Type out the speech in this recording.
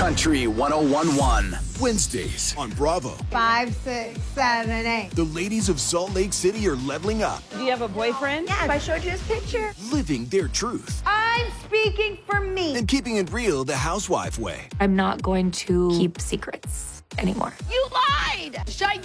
Country 1011. Wednesdays on Bravo. 5, 6, 7, 8. The ladies of Salt Lake City are leveling up. Do you have a boyfriend? Yes, I showed you his picture. Living their truth. I'm speaking for me. And keeping it real the housewife way. I'm not going to keep secrets anymore. You lied! Shut